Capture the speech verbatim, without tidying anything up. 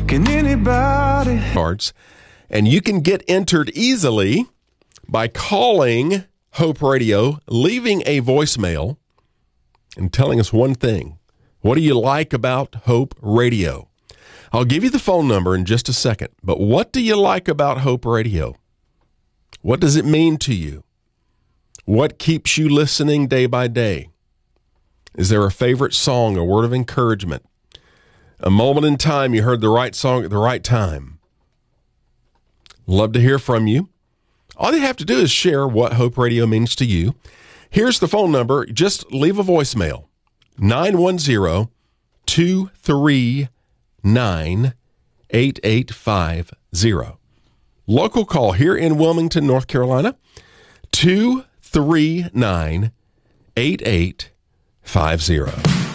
Can anybody? Cards, and you can get entered easily by calling Hope Radio, leaving a voicemail, and telling us one thing. What do you like about Hope Radio? I'll give you the phone number in just a second, but what do you like about Hope Radio? What does it mean to you? What keeps you listening day by day? Is there a favorite song, a word of encouragement, a moment in time you heard the right song at the right time? Love to hear from you. All you have to do is share what Hope Radio means to you. Here's the phone number. Just leave a voicemail. nine one zero, two three nine, eight eight five zero. Local call here in Wilmington, North Carolina, two three nine, eight eight five zero.